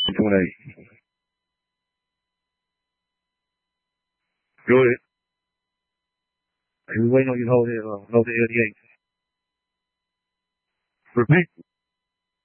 between 8. Go ahead. Hey, we waiting on you to hold the 88. Repeat.